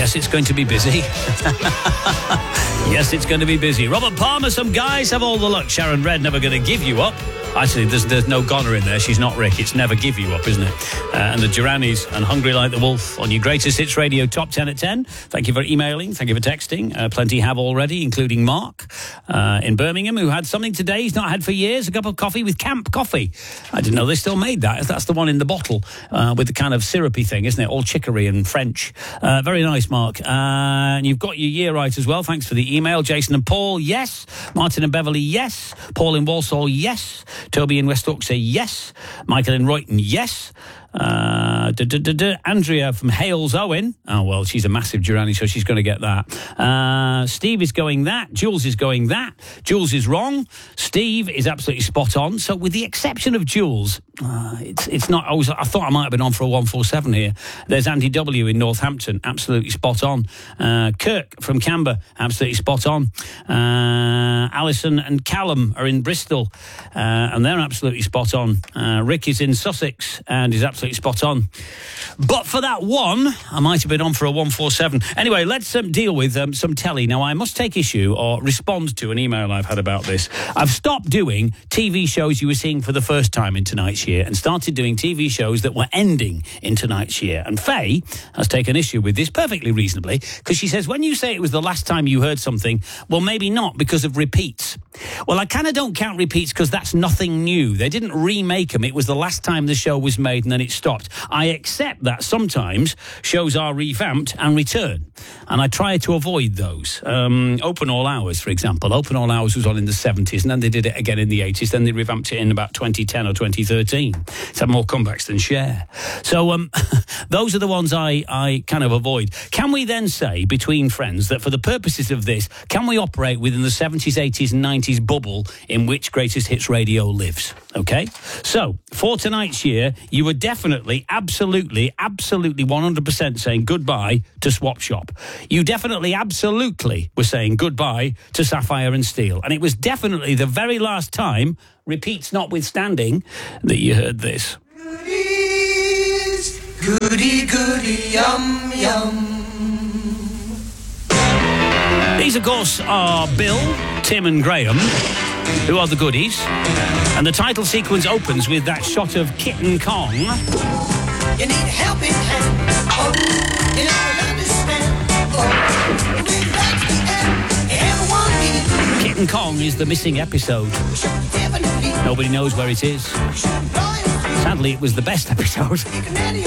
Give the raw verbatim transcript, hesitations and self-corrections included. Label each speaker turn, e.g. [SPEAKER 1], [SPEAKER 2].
[SPEAKER 1] Yes, it's going to be busy. Yes, it's going to be busy. Robert Palmer, some guys have all the luck. Sharon Red, never going to give you up. Actually, there's, there's no goner in there. She's not Rick. It's never give you up, isn't it? Uh, and the Duranis and Hungry Like the Wolf on your Greatest Hits Radio Top ten at ten. Thank you for emailing. Thank you for texting. Uh, plenty have already, including Mark uh, in Birmingham, who had something today he's not had for years, a cup of coffee with Camp Coffee. I didn't know they still made that. That's the one in the bottle uh, with the kind of syrupy thing, isn't it? All chicory and French. Uh, very nice, Mark. Uh, and you've got your year right as well. Thanks for the email. Jason and Paul, yes. Martin and Beverly, yes. Paul in Walsall, yes. Toby in West Oak say yes. Michael in Royton, yes. Uh, duh, duh, duh, duh. Andrea from Hales Owen. Oh, well, she's a massive Durrani, so she's going to get that. Uh, Steve is going that. Jules is going that. Jules is wrong. Steve is absolutely spot on. So with the exception of Jules, uh, it's it's not... I, was, I thought I might have been on for a one four seven here. There's Andy W. in Northampton, absolutely spot on. Uh, Kirk from Canberra, absolutely spot on. Uh, Alison and Callum are in Bristol, uh, and they're absolutely spot on. Uh, Rick is in Sussex, and is absolutely spot on. But for that one, I might have been on for a one four seven. Anyway, let's um, deal with um, some telly. Now, I must take issue or respond to an email I've had about this. I've stopped doing T V shows you were seeing for the first time in tonight's year and started doing T V shows that were ending in tonight's year. And Faye has taken issue with this perfectly reasonably, because she says, when you say it was the last time you heard something, well, maybe not because of repeats. Well, I kind of don't count repeats because that's nothing new. They didn't remake them. It was the last time the show was made and then it stopped. I accept that sometimes shows are revamped and return, and I try to avoid those. Um, Open All Hours, for example. Open All Hours was on in the seventies, and then they did it again in the eighties. Then they revamped it in about twenty ten or twenty thirteen. It's had more comebacks than Cher. So um, those are the ones I, I kind of avoid. Can we then say, between friends, that for the purposes of this, can we operate within the seventies, eighties and nineties bubble in which Greatest Hits Radio lives? Okay? So, for tonight's year, you were definitely, absolutely, absolutely one hundred percent saying goodbye to Swap Shop. You definitely, absolutely were saying goodbye to Sapphire and Steel. And it was definitely the very last time, repeats notwithstanding, that you heard this.
[SPEAKER 2] Goodies, goody, goody, yum, yum.
[SPEAKER 1] These, of course, are Bill, Tim and Graham, who are the goodies. And the title sequence opens with that shot of Kitten Kong.
[SPEAKER 2] You need a helping hand. Oh, you never understand. Oh, we like the end. Everyone needs.
[SPEAKER 1] Kitten Kong is the missing episode. Nobody knows where it is. Sadly, it was the best episode.